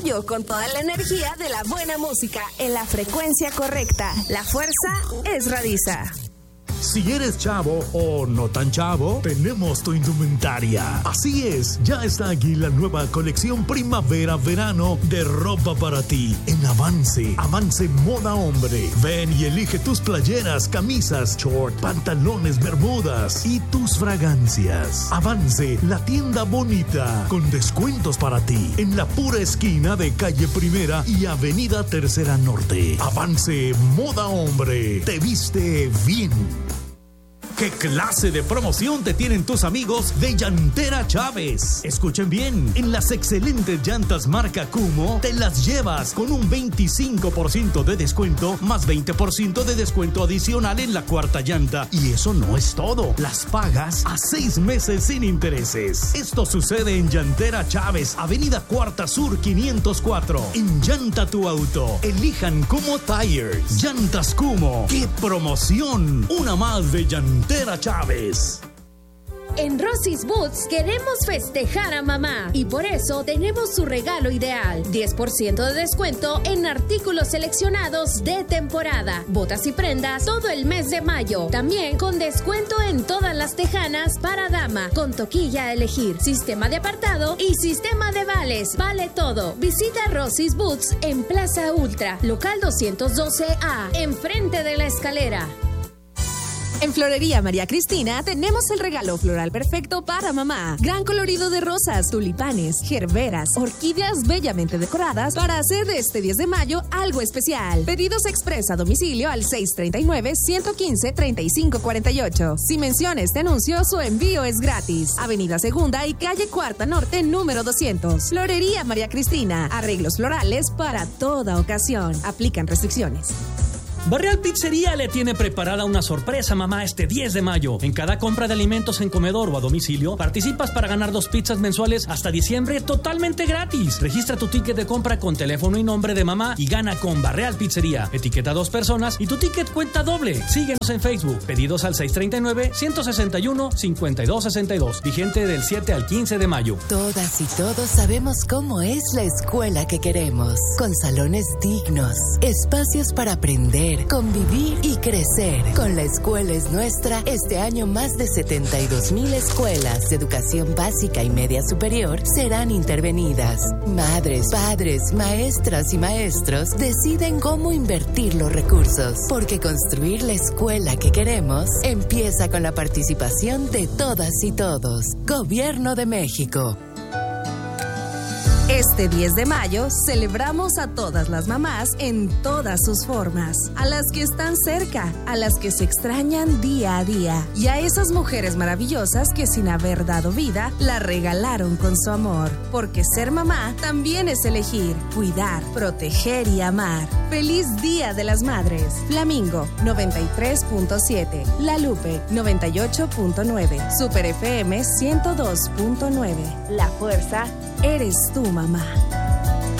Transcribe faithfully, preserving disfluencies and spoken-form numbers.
mayo con toda la energía de la buena música en la frecuencia correcta. La fuerza es Radisa. Si eres chavo o no tan chavo, tenemos tu indumentaria. Así es, ya está aquí la nueva colección primavera-verano de ropa para ti en Avance. Avance Moda Hombre. Ven y elige tus playeras, camisas, short, pantalones, bermudas y tus fragancias. Avance, la tienda bonita, con descuentos para ti en la pura esquina de Calle Primera y Avenida Tercera Norte. Avance Moda Hombre. Te viste bien. ¿Qué clase de promoción te tienen tus amigos de Llantera Chávez? Escuchen bien, en las excelentes llantas marca Kummo te las llevas con un veinticinco por ciento de descuento más veinte por ciento de descuento adicional en la cuarta llanta. Y eso no es todo, las pagas a seis meses sin intereses. Esto sucede en Llantera Chávez, Avenida Cuarta Sur quinientos cuatro. En Llanta tu auto, elijan Kummo Tires. Llantas Kummo, ¡qué promoción! Una más de Llantera Chávez. En Rosie's Boots queremos festejar a mamá y por eso tenemos su regalo ideal. diez por ciento de descuento en artículos seleccionados de temporada. Botas y prendas todo el mes de mayo. También con descuento en todas las tejanas para dama. Con toquilla a elegir, sistema de apartado y sistema de vales. Vale todo. Visita Rosie's Boots en Plaza Ultra, local doscientos doce A, enfrente de la escalera. En Florería María Cristina tenemos el regalo floral perfecto para mamá. Gran colorido de rosas, tulipanes, gerberas, orquídeas bellamente decoradas para hacer de este diez de mayo algo especial. Pedidos express a domicilio al seis tres nueve, uno uno cinco, tres cinco cuatro ocho. Si menciona este anuncio, su envío es gratis. Avenida Segunda y Calle Cuarta Norte, número doscientos. Florería María Cristina. Arreglos florales para toda ocasión. Aplican restricciones. Barreal Pizzería le tiene preparada una sorpresa mamá este diez de mayo. En cada compra de alimentos en comedor o a domicilio, participas para ganar dos pizzas mensuales hasta diciembre totalmente gratis. Registra tu ticket de compra con teléfono y nombre de mamá y gana con Barreal Pizzería. Etiqueta a dos personas y tu ticket cuenta doble. Síguenos en Facebook. Pedidos al seis tres nueve, uno seis uno, cinco dos seis dos. Vigente del siete al quince de mayo. Todas y todos sabemos cómo es la escuela que queremos. Con salones dignos, espacios para aprender, convivir y crecer. Con La Escuela es Nuestra, este año más de setenta y dos mil escuelas de educación básica y media superior serán intervenidas. Madres, padres, maestras y maestros deciden cómo invertir los recursos, porque construir la escuela que queremos empieza con la participación de todas y todos. Gobierno de México. Este diez de mayo celebramos a todas las mamás en todas sus formas, a las que están cerca, a las que se extrañan día a día y a esas mujeres maravillosas que sin haber dado vida la regalaron con su amor, porque ser mamá también es elegir, cuidar, proteger y amar. ¡Feliz Día de las Madres! Flamingo noventa y tres punto siete, La Lupe noventa y ocho punto nueve, Super F M ciento dos punto nueve. La fuerza eres tú, mamá.